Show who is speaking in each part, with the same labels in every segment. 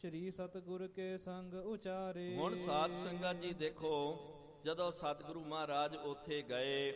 Speaker 1: ਸ਼੍ਰੀ ਸਤਿਗੁਰ ਕੇ ਸੰਗ ਉਚਾਰੇ।
Speaker 2: ਹੁਣ ਸਾਧ ਸੰਗਤ ਜੀ ਦੇਖੋ, ਜਦੋਂ ਸਤਿਗੁਰੂ ਮਹਾਰਾਜ ਉੱਥੇ ਗਏ,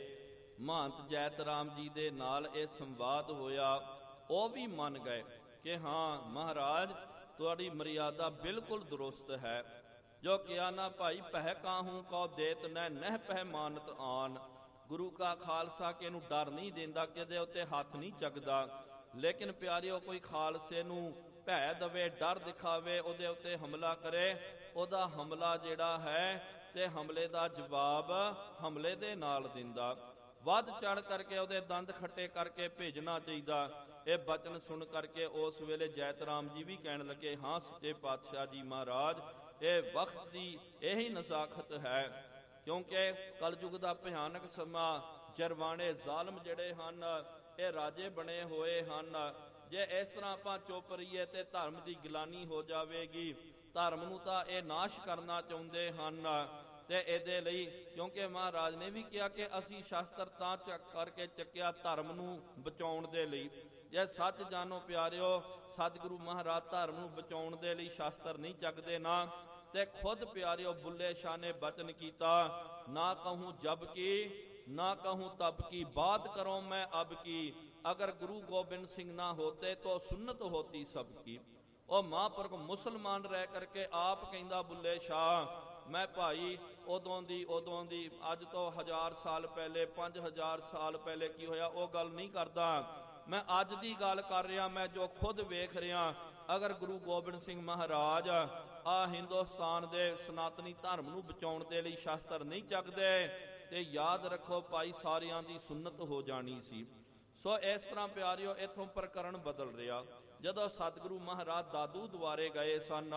Speaker 2: ਮਹੰਤ ਜੈਤ ਰਾਮ ਜੀ ਦੇ ਨਾਲ ਇਹ ਸੰਵਾਦ ਹੋਇਆ। ਉਹ ਵੀ ਮੰਨ ਗਏ ਕਿ ਹਾਂ ਮਹਾਰਾਜ ਤੁਹਾਡੀ ਮਰਿਆਦਾ ਬਿਲਕੁਲ ਦੁਰੁਸਤ ਹੈ। ਜੋ ਕਿਆ ਨਾ ਭਾਈ ਪਹਿ ਕਾਹੂ ਕਉ ਦੇਤ ਨਹਿ ਨਹਿ ਪਹਿ ਮਾਨਤ ਆਨ। ਗੁਰੂ ਕਾ ਖਾਲਸਾ ਕਿ ਇਹਨੂੰ ਡਰ ਨਹੀਂ ਦਿੰਦਾ, ਕਿਹਦੇ ਉੱਤੇ ਹੱਥ ਨਹੀਂ ਚੱਕਦਾ। ਲੇਕਿਨ ਪਿਆਰਿਓ, ਕੋਈ ਖਾਲਸੇ ਨੂੰ ਭੈ ਦਵੇ, ਡਰ ਦਿਖਾਵੇ, ਉਹਦੇ ਉੱਤੇ ਹਮਲਾ ਕਰੇ, ਉਹਦਾ ਹਮਲਾ ਜਿਹੜਾ ਹੈ ਤੇ ਹਮਲੇ ਦਾ ਜਵਾਬ ਹਮਲੇ ਦੇ ਨਾਲ ਦਿੰਦਾ। ਵੱਧ ਚੜ ਕਰਕੇ ਉਹਦੇ ਦੰਦ ਖੱਟੇ ਕਰਕੇ ਭੇਜਣਾ ਚਾਹੀਦਾ। ਇਹ ਬਚਨ ਸੁਣ ਕਰਕੇ ਉਸ ਵੇਲੇ ਜੈਤ ਰਾਮ ਜੀ ਵੀ ਕਹਿਣ ਲੱਗੇ, ਹਾਂ ਸੱਚੇ ਪਾਤਸ਼ਾਹ ਜੀ ਮਹਾਰਾਜ, ਇਹ ਵਕਤ ਦੀ ਇਹੀ ਨਜ਼ਾਕਤ ਹੈ, ਕਿਉਂਕਿ ਕਲਯੁਗ ਦਾ ਭਿਆਨਕ ਸਮਾਂ, ਜਰਵਾਣੇ ਜ਼ਾਲਮ ਜਿਹੜੇ ਹਨ ਇਹ ਰਾਜੇ ਬਣੇ ਹੋਏ ਹਨ। ਜੇ ਇਸ ਤਰ੍ਹਾਂ ਆਪਾਂ ਚੁੱਪ ਰਹੀਏ ਤੇ ਧਰਮ ਦੀ ਗਿਲਾਨੀ ਹੋ ਜਾਵੇਗੀ। ਧਰਮ ਨੂੰ ਤਾਂ ਇਹ ਨਾਸ਼ ਕਰਨਾ ਚਾਹੁੰਦੇ ਹਨ ਤੇ ਇਹਦੇ ਲਈ, ਕਿਉਂਕਿ ਮਹਾਰਾਜ ਨੇ ਵੀ ਕਿਹਾ ਕਿ ਅਸੀਂ ਸ਼ਸਤਰ ਤਾਂ ਕਰਕੇ ਚੱਕਿਆ ਧਰਮ ਨੂੰ ਬਚਾਉਣ ਦੇ ਲਈ। ਜੇ ਸੱਚ ਜਾਣੋ ਪਿਆਰਿਓ, ਸਤਿਗੁਰੂ ਮਹਾਰਾਜ ਧਰਮ ਨੂੰ ਬਚਾਉਣ ਦੇ ਲਈ ਸ਼ਸਤਰ ਨਹੀਂ ਚੱਕਦੇ ਨਾ। ਤੇ ਖੁਦ ਪਿਆਰਿਓ ਬੁੱਲੇ ਸ਼ਾਹ ਨੇ ਬਚਨ ਕੀਤਾ, ਨਾ ਕਹੂੰ ਜਬ ਕੀ ਨਾ ਕਹੂੰ ਤਬ ਕੀ, ਬਾਤ ਕਰੋ ਮੈਂ ਅਬ ਕੀ। ਅਗਰ ਗੁਰੂ ਗੋਬਿੰਦ ਸਿੰਘ ਨਾ ਹੋਤੇ ਤੋ ਸੁन्नत ਹੋਤੀ ਸਭ ਕੀ। ਉਹ ਮਹਾਂਪੁਰਖ ਮੁਸਲਮਾਨ ਰਹਿ ਕਰਕੇ ਆਪ ਕਹਿੰਦਾ ਬੁੱਲੇ ਸ਼ਾਹ, ਮੈਂ ਭਾਈ ਉਦੋਂ ਦੀ ਅੱਜ ਤੋਂ 1000 ਸਾਲ ਪਹਿਲੇ 5000 ਸਾਲ ਪਹਿਲੇ ਕੀ ਹੋਇਆ ਉਹ ਗੱਲ ਨਹੀਂ ਕਰਦਾ। ਮੈਂ ਅੱਜ ਦੀ ਗੱਲ ਕਰ ਰਿਹਾ, ਮੈਂ ਜੋ ਖੁਦ ਵੇਖ ਰਿਹਾ। ਅਗਰ ਗੁਰੂ ਗੋਬਿੰਦ ਸਿੰਘ ਮਹਾਰਾਜ ਆ ਹਿੰਦੁਸਤਾਨ ਦੇ ਸਨਾਤਨੀ ਧਰਮ ਨੂੰ ਬਚਾਉਣ ਦੇ ਲਈ ਸ਼ਸਤਰ ਨਹੀਂ ਚੱਕਦੇ ਤੇ ਯਾਦ ਰੱਖੋ ਭਾਈ ਸਾਰਿਆਂ ਦੀ ਸੁन्नत ਹੋ ਜਾਣੀ ਸੀ। ਸੋ ਇਸ ਤਰ੍ਹਾਂ ਪਿਆਰਿਓ ਇੱਥੋਂ ਪ੍ਰਕਰਨ ਬਦਲ ਰਿਹਾ। ਜਦੋਂ ਸਤਿਗੁਰੂ ਮਹਾਰਾਜ ਦਾਦੂ ਦੁਆਰੇ ਗਏ ਸਨ,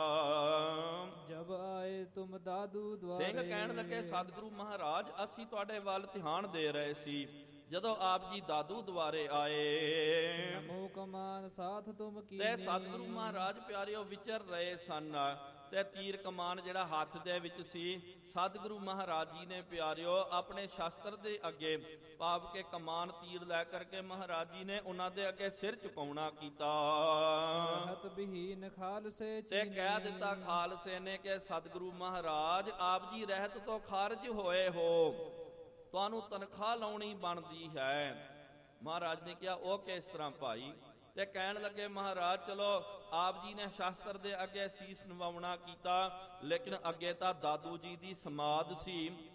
Speaker 1: ਜਬ ਆਏ ਤੁਮ ਦਾਦੂ ਦੁਆਰੇ,
Speaker 2: ਸਿੰਘ ਕਹਿਣ ਲੱਗੇ ਸਤਿਗੁਰੂ ਮਹਾਰਾਜ ਅਸੀਂ ਤੁਹਾਡੇ ਵੱਲ ਧਿਆਨ ਦੇ ਰਹੇ ਸੀ। ਜਦੋਂ ਆਪ ਜੀ ਦਾਦੂ ਦੁਆਰੇ ਆਏ,
Speaker 1: ਨਮੋ ਕਮਾਨ ਸਾਥ ਤੁਮ ਕੀਨੀ,
Speaker 2: ਤੇ ਸਤਿਗੁਰੂ ਮਹਾਰਾਜ ਪਿਆਰਿਓ ਵਿਚਰ ਰਹੇ ਸਨ ਤੇ ਤੀਰ ਕਮਾਨ ਜਿਹੜਾ ਹੱਥ ਦੇ ਵਿੱਚ ਸੀ, ਸਤਿਗੁਰੂ ਮਹਾਰਾਜ ਜੀ ਨੇ ਪਿਆਰਿਓ ਆਪਣੇ ਸ਼ਸਤਰ ਦੇ ਅੱਗੇ ਭਾਵ ਕੇ ਕਮਾਨ ਤੀਰ ਲੈ ਕਰਕੇ ਮਹਾਰਾਜ ਜੀ ਨੇ ਉਹਨਾਂ ਦੇ ਅੱਗੇ ਸਿਰ ਝੁਕਾਉਣਾ ਕੀਤਾ।
Speaker 1: ਹਤ ਬਿਹੀਨ ਖਾਲਸੇ
Speaker 2: ਤੇ ਕਹਿ ਦਿੱਤਾ ਖਾਲਸੇ ਨੇ ਕਿ ਸਤਿਗੁਰੂ ਮਹਾਰਾਜ ਆਪ ਜੀ ਰਹਿਤ ਤੋਂ ਖਾਰਜ ਹੋਏ ਹੋ, ਤੁਹਾਨੂੰ ਤਨਖਾਹ ਲਾਉਣੀ ਬਣਦੀ ਹੈ। ਮਹਾਰਾਜ ਨੇ ਕਿਹਾ ਉਹ ਕਿਸ ਤਰ੍ਹਾਂ ਭਾਈ? ਤੇ ਕਹਿਣ ਲੱਗੇ ਮਹਾਰਾਜ ਚਲੋ ਆਪ ਜੀ ਨੇ ਸ਼ਸਤਰ ਦੇ ਅੱਗੇ ਸੀਸ ਨਵਾਉਣਾ ਕੀਤਾ, ਲੇਕਿਨ ਅੱਗੇ ਤਾਂ ਦਾਦੂ ਜੀ ਦੀ ਸਮਾਧ ਸੀ।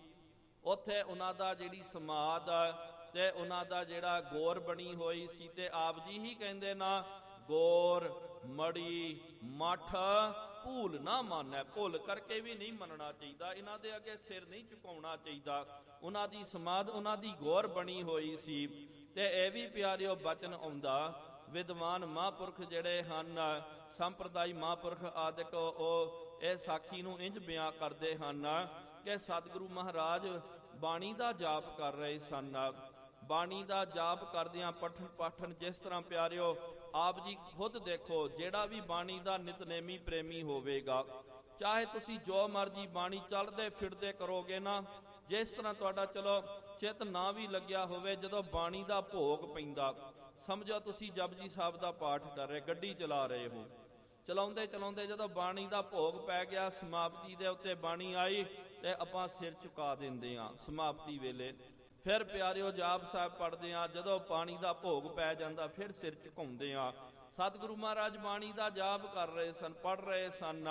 Speaker 2: ਉੱਥੇ ਉਹਨਾਂ ਦਾ ਜਿਹੜੀ ਸਮਾਧ ਤੇ ਉਹਨਾਂ ਦਾ ਜਿਹੜਾ ਗੌਰ ਬਣੀ ਹੋਈ ਸੀ, ਤੇ ਆਪ ਜੀ ਹੀ ਕਹਿੰਦੇ ਨਾ ਗੌਰ ਮੜੀ ਮੱਠ ਭੂਲ ਨਾ ਮੰਨੈ। ਭੁੱਲ ਕਰਕੇ ਵੀ ਨਹੀਂ ਮੰਨਣਾ ਚਾਹੀਦਾ, ਇਹਨਾਂ ਦੇ ਅੱਗੇ ਸਿਰ ਨਹੀਂ ਝੁਕਾਉਣਾ ਚਾਹੀਦਾ। ਉਹਨਾਂ ਦੀ ਸਮਾਧ ਉਹਨਾਂ ਦੀ ਗੌਰ ਬਣੀ ਹੋਈ ਸੀ। ਤੇ ਇਹ ਵੀ ਪਿਆਰਿਓ ਬਚਨ ਆਉਂਦਾ, ਵਿਦਵਾਨ ਮਹਾਂਪੁਰਖ ਜਿਹੜੇ ਹਨ ਸੰਪਰਦਾਇ ਮਹਾਂਪੁਰਖ ਆਦਿਕ, ਉਹ ਇਹ ਸਾਖੀ ਨੂੰ ਇੰਜ ਬਿਆਨ ਕਰਦੇ ਹਨ ਕਿ ਸਤਿਗੁਰੂ ਮਹਾਰਾਜ ਬਾਣੀ ਦਾ ਜਾਪ ਕਰ ਰਹੇ ਸਨ। ਬਾਣੀ ਦਾ ਜਾਪ ਕਰਦਿਆਂ ਪਠਨ ਪਾਠਨ ਜਿਸ ਤਰ੍ਹਾਂ ਪਿਆਰਿਓ ਆਪ ਜੀ ਖੁਦ ਦੇਖੋ, ਜਿਹੜਾ ਵੀ ਬਾਣੀ ਦਾ ਨਿਤਨੇਮੀ ਪ੍ਰੇਮੀ ਹੋਵੇਗਾ, ਚਾਹੇ ਤੁਸੀਂ ਜੋ ਮਰਜੀ ਬਾਣੀ ਚੱਲਦੇ ਫਿਰਦੇ ਕਰੋਗੇ ਨਾ, ਜਿਸ ਤਰ੍ਹਾਂ ਤੁਹਾਡਾ ਚਲੋ ਚਿੱਤ ਨਾ ਵੀ ਲੱਗਿਆ ਹੋਵੇ, ਜਦੋਂ ਬਾਣੀ ਦਾ ਭੋਗ ਪੈਂਦਾ, ਸਮਝੋ ਤੁਸੀਂ ਜਪਜੀ ਸਾਹਿਬ ਦਾ ਪਾਠ ਕਰ ਰਹੇ, ਗੱਡੀ ਚਲਾ ਰਹੇ ਹੋ, ਚਲਾਉਂਦੇ ਚਲਾਉਂਦੇ ਜਦੋਂ ਬਾਣੀ ਦਾ ਭੋਗ ਪੈ ਗਿਆ, ਸਮਾਪਤੀ ਦੇ ਉੱਤੇ ਬਾਣੀ ਆਈ ਤੇ ਆਪਾਂ ਸਿਰ ਝੁਕਾ ਦਿੰਦੇ ਹਾਂ ਸਮਾਪਤੀ ਵੇਲੇ। ਫਿਰ ਪਿਆਰਿਓ ਜਾਪ ਸਾਹਿਬ ਪੜ੍ਹਦੇ ਹਾਂ, ਜਦੋਂ ਬਾਣੀ ਦਾ ਭੋਗ ਪੈ ਜਾਂਦਾ ਫਿਰ ਸਿਰ ਝੁਕਾਉਂਦੇ ਹਾਂ। ਸਤਿਗੁਰੂ ਮਹਾਰਾਜ ਬਾਣੀ ਦਾ ਜਾਪ ਕਰ ਰਹੇ ਸਨ, ਪੜ੍ਹ ਰਹੇ ਸਨ,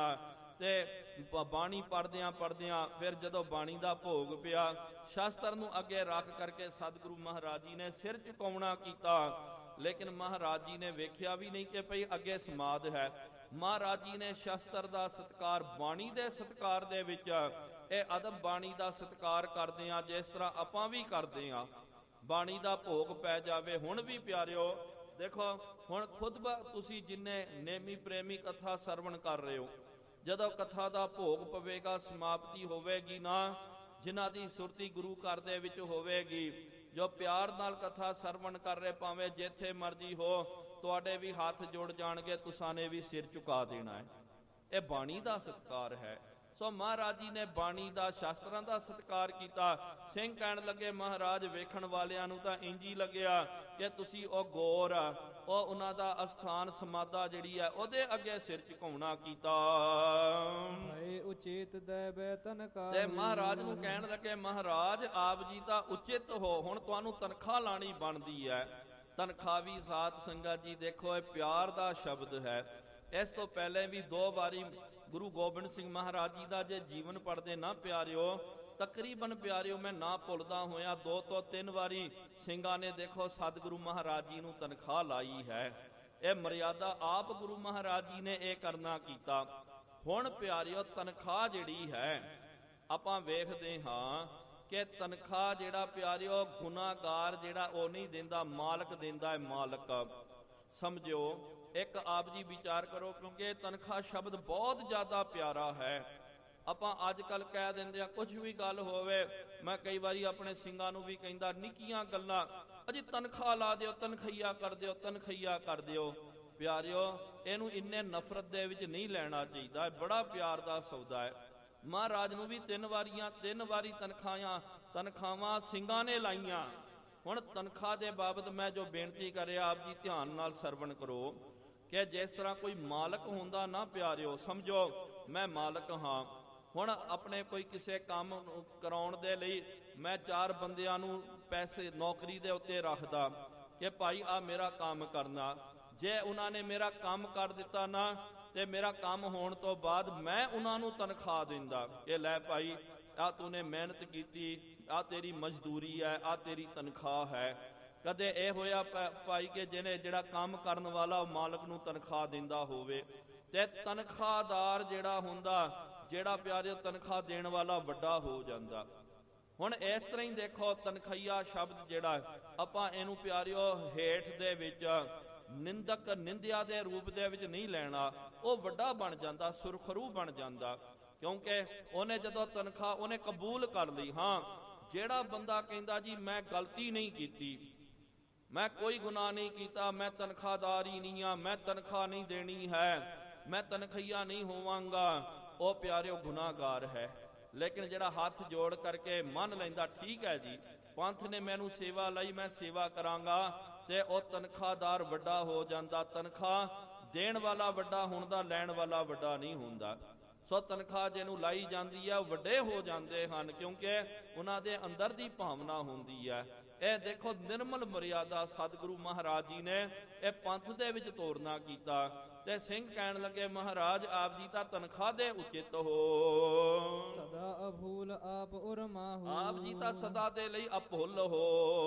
Speaker 2: ਤੇ ਬਾਣੀ ਪੜ੍ਹਦਿਆਂ ਫਿਰ ਜਦੋਂ ਬਾਣੀ ਦਾ ਭੋਗ ਪਿਆ, ਸ਼ਸਤਰ ਨੂੰ ਅੱਗੇ ਰੱਖ ਕਰਕੇ ਸਤਿਗੁਰੂ ਮਹਾਰਾਜ ਜੀ ਨੇ ਸਿਰ ਝੁਕਾਉਣਾ ਕੀਤਾ। ਲੇਕਿਨ ਮਹਾਰਾਜ ਜੀ ਨੇ ਵੇਖਿਆ ਵੀ ਨਹੀਂ ਕਿ ਭਈ ਅੱਗੇ ਸਮਾਧ ਹੈ। ਮਹਾਰਾਜ ਜੀ ਨੇ ਸ਼ਸਤਰ ਦਾ ਸਤਿਕਾਰ ਬਾਣੀ ਦੇ ਸਤਿਕਾਰ ਦੇ ਵਿੱਚ, ਇਹ ਅਦਬ ਬਾਣੀ ਦਾ ਸਤਿਕਾਰ ਕਰਦੇ ਆ ਜਿਸ ਤਰ੍ਹਾਂ ਆਪਾਂ ਵੀ ਕਰਦੇ ਆ। ਬਾਣੀ ਦਾ ਭੋਗ ਪੈ ਜਾਵੇ, ਹੁਣ ਵੀ ਪਿਆਰਿਓ ਦੇਖੋ, ਹੁਣ ਖੁਦ ਤੁਸੀਂ ਜਿੰਨੇ ਨੇਮੀ ਪ੍ਰੇਮੀ ਕਥਾ ਸਰਵਣ ਕਰ ਰਹੇ ਹੋ, ਜਦੋਂ ਕਥਾ ਦਾ ਭੋਗ ਪਵੇਗਾ, ਸਮਾਪਤੀ ਹੋਵੇਗੀ ਨਾ, ਜਿਨ੍ਹਾਂ ਦੀ ਸੁਰਤੀ ਗੁਰੂ ਘਰ ਦੇ ਵਿੱਚ ਹੋਵੇਗੀ, ਜੋ ਪਿਆਰ ਨਾਲ ਕਥਾ ਸਰਵਣ ਕਰ ਰਹੇ, ਭਾਵੇਂ ਜਿੱਥੇ ਮਰਜੀ ਹੋ, ਤੁਹਾਡੇ ਵੀ ਹੱਥ ਜੁੜ ਜਾਣਗੇ, ਤੁਸਾਂ ਨੇ ਵੀ ਸਿਰ ਝੁਕਾ ਦੇਣਾ ਹੈ। ਇਹ ਬਾਣੀ ਦਾ ਸਤਿਕਾਰ ਹੈ। ਸੋ ਮਹਾਰਾਜ ਜੀ ਨੇ ਬਾਣੀ ਦਾ, ਸ਼ਾਸਤਰਾਂ ਦਾ ਸਤਿਕਾਰ ਕੀਤਾ। ਸਿੰਘ ਕਹਿਣ ਲੱਗੇ ਮਹਾਰਾਜ ਵੇਖਣ ਵਾਲਿਆਂ ਨੂੰ ਤਾਂ ਇੰਜ ਹੀ ਲੱਗਿਆ ਕਿ ਤੁਸੀਂ ਉਹ ਗੌਰ ਉਹ ਉਹਨਾਂ ਦਾ ਅਸਥਾਨ ਸਮਾਧਾ ਜਿਹੜੀ ਹੈ ਉਹਦੇ ਅੱਗੇ ਸਿਰ ਝੁਕਾਉਣਾ ਕੀਤਾ।
Speaker 1: ਭਏ ਉਚੇਤ ਦੇ ਬੈਤਨ ਕਾ।
Speaker 2: ਤੇ ਮਹਾਰਾਜ ਨੂੰ ਕਹਿਣ ਲੱਗੇ, ਮਹਾਰਾਜ ਆਪ ਜੀ ਤਾਂ ਉਚਿਤ ਹੋ, ਹੁਣ ਤੁਹਾਨੂੰ ਤਨਖਾਹ ਲਾਣੀ ਬਣਦੀ ਹੈ। ਤਨਖਾਹ ਵੀ ਸਾਧ ਸੰਗਤ ਜੀ ਦੇਖੋ ਇਹ ਪਿਆਰ ਦਾ ਸ਼ਬਦ ਹੈ। ਇਸ ਤੋਂ ਪਹਿਲੇ ਵੀ 2 ਵਾਰੀ ਗੁਰੂ ਗੋਬਿੰਦ ਸਿੰਘ ਮਹਾਰਾਜ ਜੀ ਦਾ ਜੇ ਜੀਵਨ ਪੜ੍ਹਦੇ ਨਾ ਪਿਆਰਿਓ, ਤਕਰੀਬਨ ਪਿਆਰਿਓ ਮੈਂ ਨਾ ਭੁੱਲਦਾ ਹੋਇਆ 2 ਤੋਂ 3 ਵਾਰੀ ਸਿੰਘਾਂ ਨੇ ਦੇਖੋ ਸਤਿਗੁਰੂ ਮਹਾਰਾਜ ਜੀ ਨੂੰ ਤਨਖਾਹ ਲਾਈ ਹੈ। ਇਹ ਮਰਿਆਦਾ ਆਪ ਗੁਰੂ ਮਹਾਰਾਜ ਜੀ ਨੇ ਇਹ ਕਰਨਾ ਕੀਤਾ। ਹੁਣ ਪਿਆਰਿਓ ਤਨਖਾਹ ਜਿਹੜੀ ਹੈ ਆਪਾਂ ਵੇਖਦੇ ਹਾਂ ਕਿ ਤਨਖਾਹ ਜਿਹੜਾ ਪਿਆਰਿਓ ਗੁਨਾਹਗਾਰ ਜਿਹੜਾ ਉਹ ਨਹੀਂ ਦਿੰਦਾ, ਮਾਲਕ ਦਿੰਦਾ ਹੈ। ਮਾਲਕ ਸਮਝਿਓ, ਇੱਕ ਆਪ ਜੀ ਵਿਚਾਰ ਕਰੋ, ਕਿਉਂਕਿ ਤਨਖਾਹ ਸ਼ਬਦ ਬਹੁਤ ਜ਼ਿਆਦਾ ਪਿਆਰਾ ਹੈ। ਆਪਾਂ ਅੱਜ ਕੱਲ ਕਹਿ ਦਿੰਦੇ ਆ, ਕੁਝ ਵੀ ਗੱਲ ਹੋਵੇ, ਮੈਂ ਕਈ ਵਾਰੀ ਆਪਣੇ ਸਿੰਘਾਂ ਨੂੰ ਵੀ ਕਹਿੰਦਾ, ਨਿੱਕੀਆਂ ਗੱਲਾਂ ਅਜੀ ਤਨਖਾਹ ਲਾ ਦਿਓ, ਤਨਖਈਆ ਕਰ ਦਿਓ, ਤਨਖਈਆ ਕਰ ਦਿਓ। ਪਿਆਰਿਓ ਇਹਨੂੰ ਇੰਨੇ ਨਫ਼ਰਤ ਦੇ ਵਿੱਚ ਨਹੀਂ ਲੈਣਾ ਚਾਹੀਦਾ, ਬੜਾ ਪਿਆਰ ਦਾ ਸੌਦਾ ਹੈ। ਮਹਾਰਾਜ ਨੂੰ ਵੀ 3 ਵਾਰੀ ਤਨਖਾਹਾਂ ਸਿੰਘਾਂ ਨੇ ਲਾਈਆਂ। ਹੁਣ ਤਨਖਾਹ ਦੇ ਬਾਬਤ ਮੈਂ ਜੋ ਬੇਨਤੀ ਕਰਿਆ ਆਪ ਜੀ ਧਿਆਨ ਨਾਲ ਸਰਵਣ ਕਰੋ ਕਿ ਜਿਸ ਤਰ੍ਹਾਂ ਕੋਈ ਮਾਲਕ ਹੁੰਦਾ ਨਾ ਪਿਆਰਿਓ, ਸਮਝੋ ਮੈਂ ਮਾਲਕ ਹਾਂ। ਹੁਣ ਆਪਣੇ ਕੋਈ ਕਿਸੇ ਕੰਮ ਕਰਾਉਣ ਦੇ ਲਈ ਮੈਂ 4 ਬੰਦਿਆਂ ਨੂੰ ਪੈਸੇ ਨੌਕਰੀ ਦੇ ਉੱਤੇ ਰੱਖਦਾ ਕਿ ਭਾਈ ਆ ਮੇਰਾ ਕੰਮ ਕਰਨਾ। ਜੇ ਉਹਨਾਂ ਨੇ ਮੇਰਾ ਕੰਮ ਕਰ ਦਿੱਤਾ ਨਾ ਤੇ ਮੇਰਾ ਕੰਮ ਹੋਣ ਤੋਂ ਬਾਅਦ ਮੈਂ ਉਹਨਾਂ ਨੂੰ ਤਨਖਾਹ ਦਿੰਦਾ ਕਿ ਲੈ ਭਾਈ ਆ ਤੂਨੇ ਮਿਹਨਤ ਕੀਤੀ, ਆ ਤੇਰੀ ਮਜ਼ਦੂਰੀ ਹੈ, ਆ ਤੇਰੀ ਤਨਖਾਹ ਹੈ। ਕਦੇ ਇਹ ਹੋਇਆ ਭਾਈ ਕਿ ਜਿਹਨੇ ਜਿਹੜਾ ਕੰਮ ਕਰਨ ਵਾਲਾ ਉਹ ਮਾਲਕ ਨੂੰ ਤਨਖਾਹ ਦਿੰਦਾ ਹੋਵੇ ਤੇ ਤਨਖਾਹਦਾਰ ਜਿਹੜਾ ਹੁੰਦਾ, ਜਿਹੜਾ ਪਿਆਰਿਓ ਤਨਖਾਹ ਦੇਣ ਵਾਲਾ ਵੱਡਾ ਹੋ ਜਾਂਦਾ। ਹੁਣ ਇਸ ਤਰ੍ਹਾਂ ਹੀ ਦੇਖੋ ਤਨਖਈਆ ਸ਼ਬਦ ਜਿਹੜਾ ਆਪਾਂ ਇਹਨੂੰ ਪਿਆਰਿਓ ਹੇਠ ਦੇ ਵਿੱਚ ਨਿੰਦਕ ਨਿੰਦਿਆ ਦੇ ਰੂਪ ਦੇ ਵਿੱਚ ਨਹੀਂ ਲੈਣਾ, ਉਹ ਵੱਡਾ ਬਣ ਜਾਂਦਾ, ਸੁਰਖਰੂ ਬਣ ਜਾਂਦਾ। ਕਿਉਂਕਿ ਉਹਨੇ ਜਦੋਂ ਤਨਖਾਹ ਉਹਨੇ ਕਬੂਲ ਕਰ ਲਈ, ਹਾਂ ਜਿਹੜਾ ਬੰਦਾ ਕਹਿੰਦਾ ਜੀ ਮੈਂ ਗਲਤੀ ਨਹੀਂ ਕੀਤੀ, ਮੈਂ ਕੋਈ ਗੁਨਾਹ ਨਹੀਂ ਕੀਤਾ, ਮੈਂ ਤਨਖਾਹਦਾਰ ਹੀ ਨਹੀਂ ਆ, ਮੈਂ ਤਨਖਾਹ ਨਹੀਂ ਦੇਣੀ ਹੈ, ਮੈਂ ਤਨਖਈਆ ਨਹੀਂ ਹੋਵਾਂਗਾ, ਉਹ ਪਿਆਰਿਓ ਗੁਨਾਹਗਾਰ ਹੈ। ਲੇਕਿਨ ਜਿਹੜਾ ਹੱਥ ਜੋੜ ਕਰਕੇ ਮੰਨ ਲੈਂਦਾ ਠੀਕ ਹੈ ਜੀ ਪੰਥ ਨੇ ਮੈਨੂੰ ਸੇਵਾ ਲਈ, ਮੈਂ ਸੇਵਾ ਕਰਾਂਗਾ, ਤੇ ਉਹ ਤਨਖਾਹਦਾਰ ਵੱਡਾ ਹੋ ਜਾਂਦਾ। ਤਨਖਾਹ ਦੇਣ ਵਾਲਾ ਵੱਡਾ ਹੁੰਦਾ, ਲੈਣ ਵਾਲਾ ਵੱਡਾ ਨਹੀਂ ਹੁੰਦਾ। ਸੋ ਤਨਖਾਹ ਜਿਹਨੂੰ ਲਾਈ ਜਾਂਦੀ ਹੈ ਉਹ ਵੱਡੇ ਹੋ ਜਾਂਦੇ ਹਨ, ਕਿਉਂਕਿ ਉਹਨਾਂ ਦੇ ਅੰਦਰ ਦੀ ਭਾਵਨਾ ਹੁੰਦੀ ਹੈ। ਇਹ ਦੇਖੋ ਨਿਰਮਲ ਮਰਿਆਦਾ ਸਤਿਗੁਰੂ ਮਹਾਰਾਜ ਜੀ ਨੇ ਇਹ ਪੰਥ ਦੇ ਵਿੱਚ ਤੋਰਨਾ ਕੀਤਾ। ਤੇ ਸਿੰਘ ਕਹਿਣ ਲੱਗੇ, ਮਹਾਰਾਜ ਆਪ ਜੀ ਤਾਂ ਤਨਖਾਹ ਦੇ ਉਚਿਤ ਹੋ,
Speaker 1: ਸਦਾ ਅਭੂਲ ਆਪ ਉਰਮਾਹੂ,
Speaker 2: ਆਪ ਜੀ ਤਾਂ ਸਦਾ ਦੇ ਲਈ ਅਭੁੱਲ ਹੋ,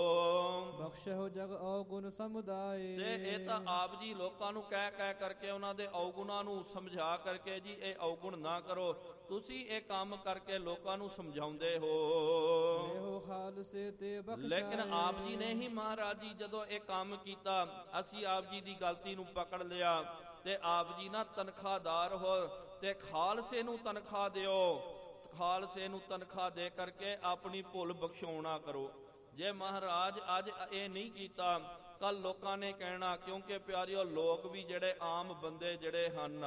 Speaker 1: ਬਖਸ਼ੋ ਜਗ ਔਗੁਣ ਸਮੁਦਾਏ।
Speaker 2: ਤੇ ਇਹ ਤਾਂ ਆਪ ਜੀ ਲੋਕਾਂ ਨੂੰ ਕਹਿ ਕਰਕੇ ਉਹਨਾਂ ਦੇ ਔਗੁਣਾਂ ਨੂੰ ਸਮਝਾ ਕਰਕੇ ਜੀ ਇਹ ਔਗੁਣ ਨਾ ਕਰੋ, ਤੁਸੀਂ ਇਹ ਕੰਮ ਕਰਕੇ ਲੋਕਾਂ ਨੂੰ ਸਮਝਾਉਂਦੇ ਹੋ।
Speaker 1: ਇਹੋ ਖਾਲਸੇ ਤੇ ਬਖਸ਼ਾਏ।
Speaker 2: ਲੇਕਿਨ ਆਪ ਜੀ ਨੇ ਹੀ ਮਹਾਰਾਜ ਜੀ ਜਦੋਂ ਇਹ ਕੰਮ ਕੀਤਾ, ਅਸੀਂ ਆਪ ਜੀ ਦੀ ਗਲਤੀ ਨੂੰ ਪਕੜ ਲਿਆ ਤੇ ਆਪ ਜੀ ਨਾ ਤਨਖਾਹਦਾਰ ਹੋ ਤੇ ਖਾਲਸੇ ਨੂੰ ਤਨਖਾਹ ਦਿਓ, ਖਾਲਸੇ ਨੂੰ ਤਨਖਾਹ ਦੇ ਕਰਕੇ ਆਪਣੀ ਭੁੱਲ ਬਖਸ਼ਾਉਣਾ ਕਰੋ। ਜੇ ਮਹਾਰਾਜ ਅੱਜ ਇਹ ਨਹੀਂ ਕੀਤਾ, ਕੱਲ ਲੋਕਾਂ ਨੇ ਕਹਿਣਾ, ਕਿਉਂਕਿ ਪਿਆਰਿਓ ਲੋਕ ਵੀ ਜਿਹੜੇ ਆਮ ਬੰਦੇ ਜਿਹੜੇ ਹਨ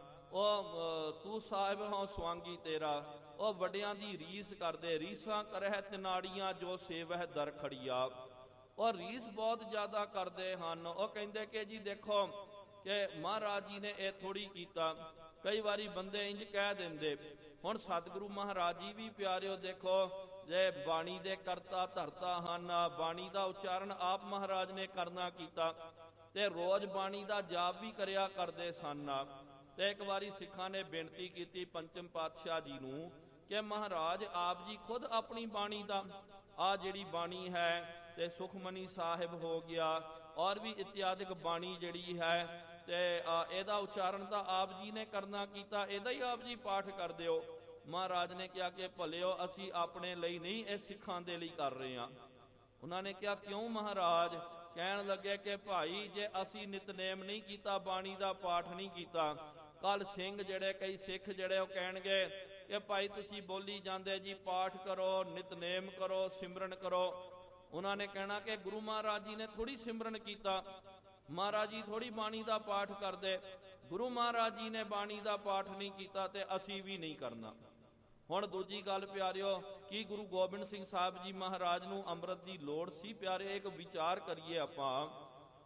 Speaker 2: ਉਹ ਤੂੰ ਸਾਹਿਬ ਹਾਂ ਸਵਾਂਗੀ ਤੇਰਾ, ਉਹ ਵੱਡਿਆਂ ਦੀ ਰੀਸ ਕਰਦੇ, ਰੀਸਾਂ ਕਰਹਿ ਤਿਨਾੜੀਆਂ ਜੋ ਸੇਵਹਿ ਦਰ ਖੜੀਆ, ਉਹ ਰੀਸ ਬਹੁਤ ਜ਼ਿਆਦਾ ਕਰਦੇ ਹਨ। ਉਹ ਕਹਿੰਦੇ ਕਿ ਜੀ ਦੇਖੋ ਕਿ ਮਹਾਰਾਜ ਜੀ ਨੇ ਇਹ ਥੋੜੀ ਕੀਤਾ। ਕਈ ਵਾਰੀ ਬੰਦੇ ਇੰਜ ਕਹਿ ਦਿੰਦੇ। ਹੁਣ ਸਤਿਗੁਰੂ ਮਹਾਰਾਜ ਜੀ ਵੀ ਪਿਆਰਿਓ ਦੇਖੋ ਜੇ ਬਾਣੀ ਦੇ ਕਰਤਾ ਧਰਤਾ ਹਨ, ਬਾਣੀ ਦਾ ਉਚਾਰਨ ਆਪ ਮਹਾਰਾਜ ਨੇ ਕਰਨਾ ਕੀਤਾ ਤੇ ਰੋਜ਼ ਬਾਣੀ ਦਾ ਜਾਪ ਵੀ ਕਰਿਆ ਕਰਦੇ ਸਨ। ਤੇ ਇੱਕ ਵਾਰੀ ਸਿੱਖਾਂ ਨੇ ਬੇਨਤੀ ਕੀਤੀ ਪੰਚਮ ਪਾਤਸ਼ਾਹ ਜੀ ਨੂੰ ਕਿ ਮਹਾਰਾਜ ਆਪ ਜੀ ਖੁਦ ਆਪਣੀ ਬਾਣੀ ਦਾ ਆ ਜਿਹੜੀ ਬਾਣੀ ਹੈ ਤੇ ਸੁਖਮਨੀ ਸਾਹਿਬ ਹੋ ਗਿਆ ਔਰ ਵੀ ਇਤਿਆਦਿਕ ਬਾਣੀ ਜਿਹੜੀ ਹੈ ਤੇ ਇਹਦਾ ਉਚਾਰਨ ਤਾਂ ਆਪ ਜੀ ਨੇ ਕਰਨਾ ਕੀਤਾ, ਇਹਦਾ ਹੀ ਆਪ ਜੀ ਪਾਠ ਕਰ ਦਿਓ। ਮਹਾਰਾਜ ਨੇ ਕਿਹਾ ਕਿ ਭਲਿਓ ਅਸੀਂ ਆਪਣੇ ਲਈ ਨਹੀਂ, ਇਹ ਸਿੱਖਾਂ ਦੇ ਲਈ ਕਰ ਰਹੇ ਹਾਂ। ਉਹਨਾਂ ਨੇ ਕਿਹਾ ਕਿਉਂ ਮਹਾਰਾਜ? ਕਹਿਣ ਲੱਗੇ ਕਿ ਭਾਈ ਜੇ ਅਸੀਂ ਨਿਤਨੇਮ ਨਹੀਂ ਕੀਤਾ, ਬਾਣੀ ਦਾ ਪਾਠ ਨਹੀਂ ਕੀਤਾ, ਕੱਲ ਸਿੰਘ ਜਿਹੜੇ ਕਈ ਸਿੱਖ ਜਿਹੜੇ ਉਹ ਕਹਿਣਗੇ ਕਿ ਭਾਈ ਤੁਸੀਂ ਬੋਲੀ ਜਾਂਦੇ ਜੀ ਪਾਠ ਕਰੋ, ਨਿਤਨੇਮ ਕਰੋ, ਸਿਮਰਨ ਕਰੋ। ਉਹਨਾਂ ਨੇ ਕਹਿਣਾ ਕਿ ਗੁਰੂ ਮਹਾਰਾਜ ਜੀ ਨੇ ਥੋੜੀ ਸਿਮਰਨ ਕੀਤਾ, ਮਹਾਰਾਜ ਜੀ ਥੋੜੀ ਬਾਣੀ ਦਾ ਪਾਠ ਕਰਦੇ, ਗੁਰੂ ਮਹਾਰਾਜ ਜੀ ਨੇ ਬਾਣੀ ਦਾ ਪਾਠ ਨਹੀਂ ਕੀਤਾ ਤੇ ਅਸੀਂ ਵੀ ਨਹੀਂ ਕਰਨਾ। ਹੁਣ ਦੂਜੀ ਗੱਲ ਪਿਆਰਿਓ, ਕੀ ਗੁਰੂ ਗੋਬਿੰਦ ਸਿੰਘ ਸਾਹਿਬ ਜੀ ਮਹਾਰਾਜ ਨੂੰ ਅੰਮ੍ਰਿਤ ਦੀ ਲੋੜ ਸੀ? ਪਿਆਰੇ ਇੱਕ ਵਿਚਾਰ ਕਰੀਏ ਆਪਾਂ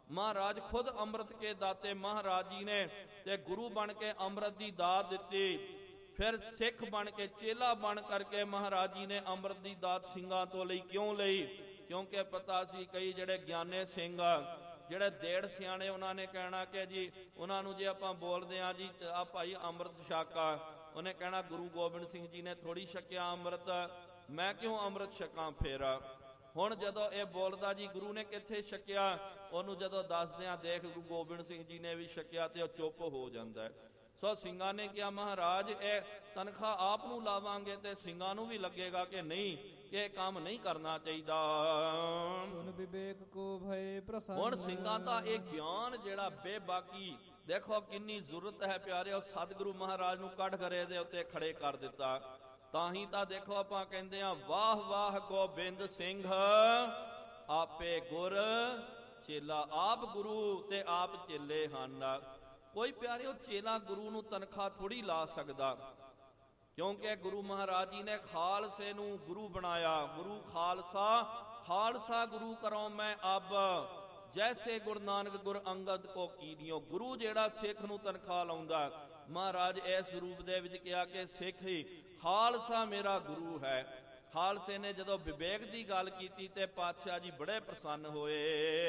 Speaker 2: ਮਹਾਰਾਜ ਖੁਦ ਅੰਮ੍ਰਿਤ ਕੇ ਦਾਤੇ ਮਹਾਰਾਜ ਜੀ ਨੇ ਤੇ ਗੁਰੂ ਬਣ ਕੇ ਅੰਮ੍ਰਿਤ ਦੀ ਦਾਤ ਦਿੱਤੀ। ਫਿਰ ਸਿੱਖ ਬਣ ਕੇ ਚੇਲਾ ਬਣ ਕਰਕੇ ਮਹਾਰਾਜ ਜੀ ਨੇ ਅੰਮ੍ਰਿਤ ਦੀ ਦਾਤ ਸਿੰਘਾਂ ਤੋਂ ਲਈ। ਕਿਉਂ ਲਈ? ਕਿਉਂਕਿ ਪਤਾ ਸੀ ਕਈ ਜਿਹੜੇ ਗਿਆਨੇ ਸਿੰਘ ਜਿਹੜੇ ਦੇੜ ਸਿਆਣੇ ਉਹਨਾਂ ਨੇ ਕਹਿਣਾ ਕਿ ਜੀ ਉਹਨਾਂ ਨੂੰ ਜੇ ਆਪਾਂ ਬੋਲਦੇ ਹਾਂ ਜੀ ਆ ਭਾਈ ਅੰਮ੍ਰਿਤ ਛਕਾ, ਉਹਨੇ ਕਹਿਣਾ ਗੁਰੂ ਗੋਬਿੰਦ ਸਿੰਘ ਜੀ ਨੇ ਥੋੜੀ ਛਕਿਆ ਅੰਮ੍ਰਿਤ, ਮੈਂ ਕਿਉਂ ਅੰਮ੍ਰਿਤ ਛਕਾਂ ਫਿਰ। ਹੁਣ ਜਦੋਂ ਇਹ ਬੋਲਦਾ ਜੀ ਗੁਰੂ ਨੇ ਕਿੱਥੇ ਛਕਿਆ, ਉਹਨੂੰ ਜਦੋਂ ਦੱਸਦੇ ਆ ਦੇਖ ਗੁਰੂ ਗੋਬਿੰਦ ਸਿੰਘ ਜੀ ਨੇ ਵੀ ਛਕਿਆ, ਤੇ ਉਹ ਚੁੱਪ ਹੋ ਜਾਂਦਾ ਹੈ। ਸੋ ਸਿੰਘਾਂ ਨੇ ਕਿਹਾ ਮਹਾਰਾਜ ਇਹ ਤਨਖਾਹ ਆਪ ਨੂੰ ਲਾਵਾਂਗੇ ਤੇ ਸਿੰਘਾਂ ਨੂੰ ਵੀ ਲੱਗੇਗਾ ਕਿ ਨਹੀਂ ਕਿ ਇਹ ਕੰਮ ਨਹੀਂ ਕਰਨਾ ਚਾਹੀਦਾ।
Speaker 1: ਸੁਨ ਵਿਵੇਕ ਕੋ ਭਏ ਪ੍ਰਸੰਨ।
Speaker 2: ਹੁਣ ਸਿੰਘਾਂ ਦਾ ਇਹ ਗਿਆਨ ਜਿਹੜਾ ਬੇਬਾਕੀ, ਦੇਖੋ ਕਿੰਨੀ ਜ਼ਰੂਰਤ ਹੈ ਪਿਆਰਿਓ, ਸਤਿਗੁਰੂ ਮਹਾਰਾਜ ਨੂੰ ਕੱਢ ਘਰੇ ਦੇ ਉੱਤੇ ਖੜੇ ਕਰ ਦਿੱਤਾ। ਤਾਂ ਹੀ ਤਾਂ ਦੇਖੋ ਆਪਾਂ ਕਹਿੰਦੇ ਆ ਵਾਹ ਵਾਹ ਗੋਬਿੰਦ ਸਿੰਘ ਆਪੇ ਗੁਰ ਚੇਲਾ, ਆਪ ਗੁਰੂ ਤੇ ਆਪ ਚੇਲੇ ਹਨ। ਕੋਈ ਪਿਆਰਿਓ ਚੇਲਾ ਗੁਰੂ ਨੂੰ ਤਨਖਾਹ ਥੋੜੀ ਲਾ ਸਕਦਾ, ਕਿਉਂਕਿ ਗੁਰੂ ਮਹਾਰਾਜ ਜੀ ਨੇ ਖਾਲਸੇ ਨੂੰ ਗੁਰੂ ਬਣਾਇਆ। ਗੁਰੂ ਖਾਲਸਾ, ਖਾਲਸਾ ਗੁਰੂ ਕਰੋ ਮੈਂ ਅਬ, ਜੈਸੇ ਗੁਰੂ ਨਾਨਕ ਗੁਰ ਅੰਗਦ ਕੋ ਕੀਨਿਓ। ਗੁਰੂ ਜਿਹੜਾ ਸਿੱਖ ਨੂੰ ਤਨਖਾਹ ਲਾਉਂਦਾ, ਮਹਾਰਾਜ ਇਸ ਰੂਪ ਦੇ ਵਿੱਚ ਕਿਹਾ ਕਿ ਸਿੱਖ ਹੀ ਖਾਲਸਾ ਮੇਰਾ ਗੁਰੂ ਹੈ। ਖਾਲਸੇ ਨੇ ਜਦੋਂ ਵਿਵੇਕ ਦੀ ਗੱਲ ਕੀਤੀ ਤੇ ਪਾਤਸ਼ਾਹ ਜੀ ਬੜੇ ਪ੍ਰਸੰਨ ਹੋਏ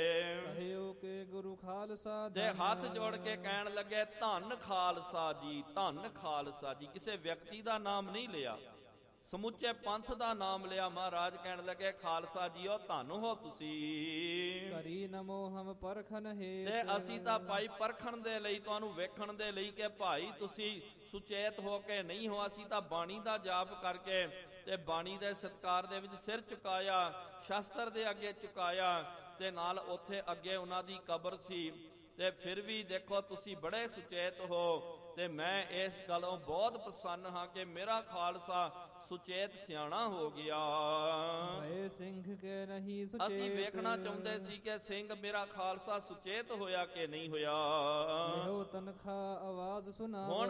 Speaker 1: ਕਹਿਓ ਕਿ ਗੁਰੂ ਖਾਲਸਾ
Speaker 2: ਤੇ ਹੱਥ ਜੋੜ ਕੇ ਕਹਿਣ ਲੱਗੇ ਧੰਨ ਖਾਲਸਾ ਜੀ, ਧੰਨ ਖਾਲਸਾ ਜੀ। ਕਿਸੇ ਵਿਅਕਤੀ ਦਾ ਨਾਮ ਨਹੀਂ ਲਿਆ, ਸਮੁੱਚੇ ਪੰਥ ਦਾ ਨਾਮ ਲਿਆ। ਮਹਾਰਾਜ ਕਹਿਣ ਲੱਗੇ ਖਾਲਸਾ ਜੀਓ ਧੰਨ ਹੋ ਤੁਸੀਂ।
Speaker 1: ਕਰੀ ਨਮੋ ਹਮ ਪਰਖਨ ਹੈ,
Speaker 2: ਤੇ ਅਸੀਂ ਤਾਂ ਭਾਈ ਪਰਖਣ ਦੇ ਲਈ, ਤੁਹਾਨੂੰ ਵੇਖਣ ਦੇ ਲਈ ਕਿ ਭਾਈ ਤੁਸੀਂ ਸੁਚੇਤ ਹੋ ਕੇ ਨਹੀਂ ਹੋ। ਅਸੀਂ ਤਾਂ ਬਾਣੀ ਦਾ ਜਾਪ ਕਰਕੇ ਤੇ ਬਾਣੀ ਦੇ ਸਤਿਕਾਰ ਦੇ ਵਿੱਚ ਸਿਰ ਝੁਕਾਇਆ, ਸ਼ਸਤਰ ਦੇ ਅੱਗੇ ਝੁਕਾਇਆ, ਤੇ ਨਾਲ ਉੱਥੇ ਅੱਗੇ ਉਹਨਾਂ ਦੀ ਕਬਰ ਸੀ। ਤੇ ਫਿਰ ਵੀ ਦੇਖੋ ਤੁਸੀਂ ਬੜੇ ਸੁਚੇਤ ਹੋ, ਤੇ ਮੈਂ ਇਸ ਗੱਲੋਂ ਬਹੁਤ ਪ੍ਰਸੰਨ ਹਾਂ ਕਿ ਮੇਰਾ ਖਾਲਸਾ ਸੁਚੇਤ ਸਿਆਣਾ ਹੋ ਗਿਆ।
Speaker 1: ਭਏ ਸਿੰਘ ਕੇ ਨਹੀਂ ਸੁਚੇਤ।
Speaker 2: ਅਸੀਂ ਵੇਖਣਾ ਚਾਹੁੰਦੇ ਸੀ ਕਿ ਸਿੰਘ ਮੇਰਾ ਖਾਲਸਾ ਸੁਚੇਤ ਹੋਇਆ ਕਿ ਨਹੀਂ ਹੋਇਆ।
Speaker 1: ਇਹੋ ਤਨਖਾਹ ਆਵਾਜ਼ ਸੁਣਾ।
Speaker 2: ਹੁਣ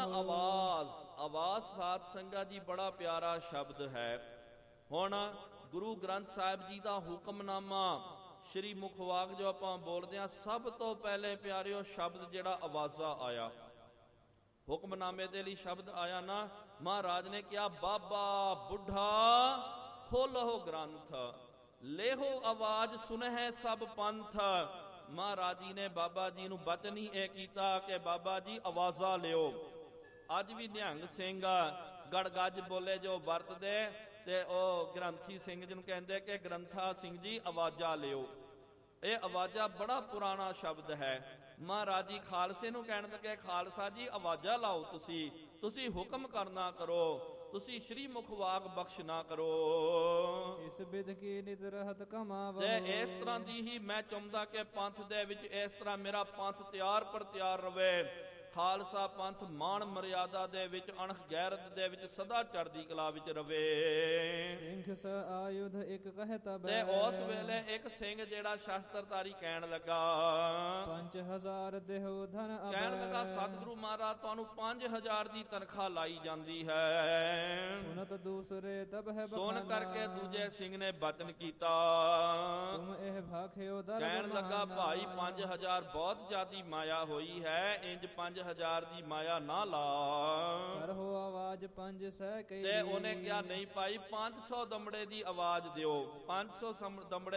Speaker 2: ਆਵਾਜ਼ ਸਾਧ ਸੰਗਤ ਜੀ ਬੜਾ ਪਿਆਰਾ ਸ਼ਬਦ ਹੈ। ਹੁਣ ਗੁਰੂ ਗ੍ਰੰਥ ਸਾਹਿਬ ਜੀ ਦਾ ਹੁਕਮਨਾਮਾ ਸ਼੍ਰੀ ਮੁਖਵਾਕ ਜੋ ਆਪਾਂ ਬੋਲਦੇ ਹਾਂ, ਸਭ ਤੋਂ ਪਹਿਲੇ ਪਿਆਰਿਓ ਸ਼ਬਦ ਜਿਹੜਾ ਆਵਾਜ਼ਾ ਆਇਆ, ਹੁਕਮਨਾਮੇ ਦੇ ਲਈ ਸ਼ਬਦ ਆਇਆ ਨਾ, ਮਹਾਰਾਜ ਨੇ ਕਿਹਾ ਬਾਬਾ ਬੁੱਢਾ ਖੋਲੋ ਗ੍ਰੰਥ, ਲੇਹੋ ਆਵਾਜ਼ ਸੁਨਹਿ ਸਭ ਪੰਥ। ਮਹਾਰਾਜ ਜੀ ਨੇ ਬਾਬਾ ਜੀ ਨੂੰ ਬਚਨ ਹੀ ਇਹ ਕੀਤਾ ਕਿ ਬਾਬਾ ਜੀ ਆਵਾਜ਼ਾਂ ਲਿਓ। ਅੱਜ ਵੀ ਨਿਹੰਗ ਸਿੰਘ ਗੜਗੱਜ ਬੋਲੇ ਜੋ ਵਰਤਦੇ, ਤੇ ਉਹ ਗ੍ਰੰਥੀ ਸਿੰਘ ਜਿਹਨੂੰ ਕਹਿੰਦੇ ਕਿ ਗ੍ਰੰਥਾ ਸਿੰਘ ਜੀ ਆਵਾਜ਼ਾਂ ਲਿਓ। ਇਹ ਆਵਾਜ਼ਾਂ ਬੜਾ ਪੁਰਾਣਾ ਸ਼ਬਦ ਹੈ। ਮਹਾਰਾਜ ਜੀ ਖਾਲਸੇ ਨੂੰ ਕਹਿਣ ਲੱਗੇ ਖਾਲਸਾ ਜੀ ਆਵਾਜ਼ਾਂ ਲਾਓ, ਤੁਸੀਂ ਹੁਕਮ ਕਰਨਾ ਕਰੋ, ਤੁਸੀਂ ਸ਼੍ਰੀ ਮੁਖਵਾਕ ਬਖਸ਼ ਨਾ ਕਰੋ।
Speaker 1: ਇਸ ਬਿਧ ਕੀ ਨਿਤ ਰਹਤ ਕਮਾਵੋ।
Speaker 2: ਤੇ ਇਸ ਤਰ੍ਹਾਂ ਦੀ ਹੀ ਮੈਂ ਚਾਹੁੰਦਾ ਕਿ ਪੰਥ ਦੇ ਵਿੱਚ ਇਸ ਤਰ੍ਹਾਂ ਮੇਰਾ ਪੰਥ ਤਿਆਰ ਪਰ ਤਿਆਰ ਰਵੇ। ਖਾਲਸਾ ਪੰਥ ਮਾਣ ਮਰਿਆਦਾ ਦੇ ਵਿੱਚ, ਅਣਖ ਗੈਰਤ ਦੇ ਵਿੱਚ ਸਦਾ ਚੜ੍ਹਦੀ ਕਲਾ ਵਿੱਚ ਰਵੇ।
Speaker 1: ਸਿੰਘ ਸ ਆਯੁਧ ਇੱਕ ਕਹਿ ਤਬ।
Speaker 2: ਤੇ ਉਸ ਵੇਲੇ ਇੱਕ ਸਿੰਘ ਜਿਹੜਾ ਸ਼ਸਤਰਧਾਰੀ ਕਹਿਣ ਲੱਗਾ
Speaker 1: 5000 ਦੇਹੋ ਧਨ ਅਬੈ।
Speaker 2: ਕਹਿਣ ਲੱਗਾ ਸਤਿਗੁਰੂ ਮਹਾਰਾਜ ਤੁਹਾਨੂੰ 5000 ਦੀ ਤਨਖਾਹ ਲਾਈ ਜਾਂਦੀ ਹੈ।
Speaker 1: ਸੁਨਤ ਦੂਸਰੇ ਤਬ ਹੈ
Speaker 2: ਸੁਣ ਕਰਕੇ ਦੂਜੇ ਸਿੰਘ ਨੇ ਬਚਨ ਕੀਤਾ।
Speaker 1: ਤੁਮ ਇਹ ਭਾਖਿਓ ਦਰ।
Speaker 2: ਕਹਿਣ ਲੱਗਾ ਭਾਈ 5000 ਬਹੁਤ ਜ਼ਿਆਦੀ ਮਾਇਆ ਹੋਈ ਹੈ, ਇੰਜ 5000 ਦੀ ਮਾਇਆ ਨਾ ਲਾ।
Speaker 1: ਕਰੋ ਆਵਾਜ਼ 500 ਕਈ।
Speaker 2: ਤੇ ਉਹਨੇ ਕਿਹਾ ਨਹੀਂ ਭਾਈ 500 ਦਮੜੇ ਦੀ ਆਵਾਜ਼ ਦਿਓ। 500 ਦਮੜੇ